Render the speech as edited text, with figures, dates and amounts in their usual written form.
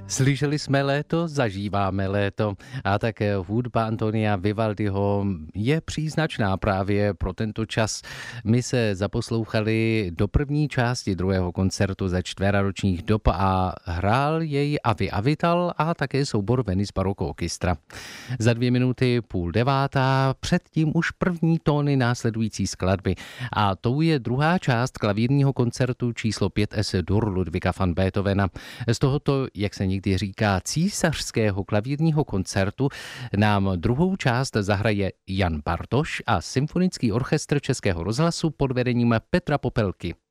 Slyšeli jsme léto, zažíváme léto a tak hudba Antonia Vivaldiho je příznačná právě pro tento čas. My se zaposlouchali do první části druhého koncertu ze čtveročních dob a hrál jej Avi Avital a také soubor Venice Barocco Orchestra. Za 2 minuty 8:30, předtím už první tóny následující skladby a tou je druhá část klavírního koncertu číslo 5 Es-dur Ludwiga van Beethovena. Z tohoto, jak se někdy říká, císařského klavírního koncertu nám druhou část zahraje Jan Bartoš a Symfonický orchestr Českého rozhlasu pod vedením Petra Popelky.